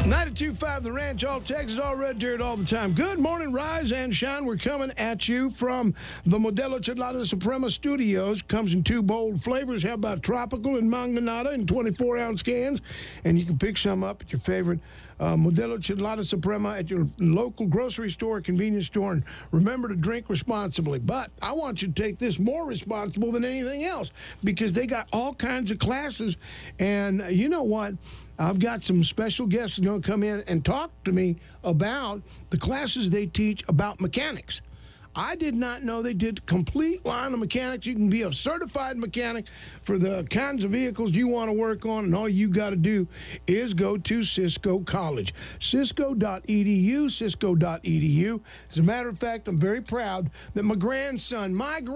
92.5 The Ranch, all Texas, all Red Dirt, all the time. Good morning, rise and shine. We're coming at you from the Modelo Chelada Suprema Studios. Comes in two bold flavors. How about tropical and mangonada in 24-ounce cans? And you can pick some up at your favorite Modelo Chelada Suprema at your local grocery store, convenience store. And remember to drink responsibly. But I want you to take this more responsible than anything else because they got all kinds of classes. And you know what? I've got some special guests going to come in and talk to me about the classes they teach about mechanics. I did not know they did a complete line of mechanics. You can be a certified mechanic for the kinds of vehicles you want to work on, and all you got to do is go to Cisco College. Cisco.edu, Cisco.edu. As a matter of fact, I'm very proud that my grandson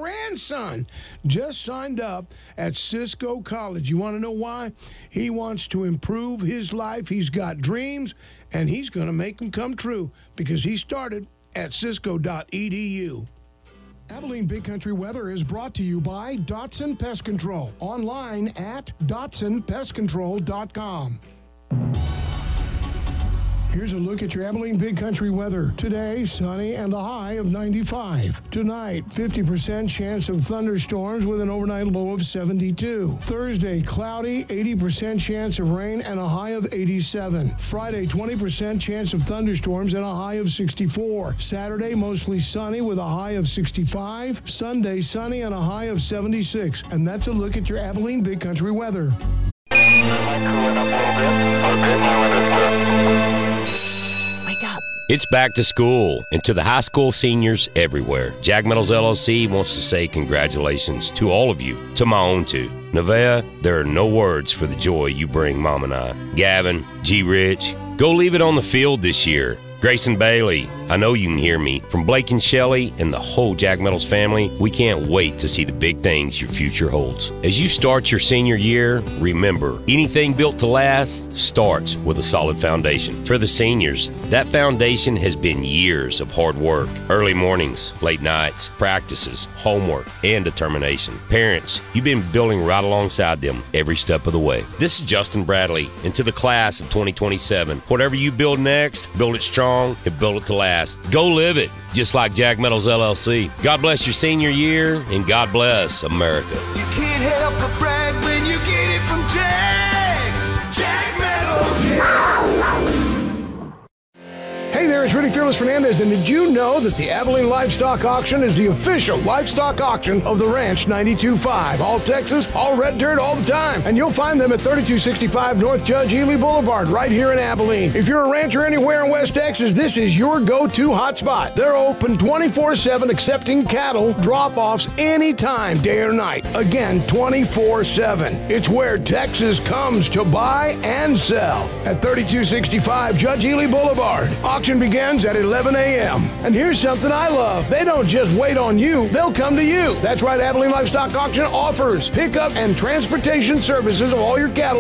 just signed up at Cisco College. You want to know why? He wants to improve his life. He's got dreams, and he's going to make them come true because he started at Cisco.edu. Abilene Big Country Weather is brought to you by Dotson Pest Control. Online at DotsonPestControl.com. Here's a look at your Abilene Big Country weather. Today, sunny and a high of 95. Tonight, 50% chance of thunderstorms with an overnight low of 72. Thursday, cloudy, 80% chance of rain and a high of 87. Friday, 20% chance of thunderstorms and a high of 64. Saturday, mostly sunny with a high of 65. Sunday, sunny and a high of 76. And that's a look at your Abilene Big Country weather. It's back to school, and to the high school seniors everywhere, Jack Metals LLC wants to say congratulations to all of you, to my own two. Nevaeh, there are no words for the joy you bring Mom and I. Gavin, G. Rich, go leave it on the field this year. Grayson Bailey, I know you can hear me. From Blake and Shelley and the whole Jack Metals family, we can't wait to see the big things your future holds. As you start your senior year, remember, anything built to last starts with a solid foundation. For the seniors, that foundation has been years of hard work, early mornings, late nights, practices, homework, and determination. Parents, you've been building right alongside them every step of the way. This is Justin Bradley, and to the class of 2027, whatever you build next, build it strong and build it to last. Go live it, just like Jack Metals LLC. God bless your senior year, and God bless America. You can't help but brag when you get it from Jack Metals. Yeah. Hey there, it's Rudy Fearless Fernandez, and did you know that the Abilene Livestock Auction is the official livestock auction of the Ranch 92.5? All Texas, all Red Dirt, all the time. And you'll find them at 3265 North Judge Ely Boulevard, right here in Abilene. If you're a rancher anywhere in West Texas, this is your go-to hotspot. They're open 24/7, accepting cattle drop-offs anytime, day or night. Again, 24/7. It's where Texas comes to buy and sell. At 3265 Judge Ely Boulevard. Auction begins at 11 a.m. And here's something I love. They don't just wait on you, they'll come to you. That's right, Abilene Livestock Auction offers pickup and transportation services of all your cattle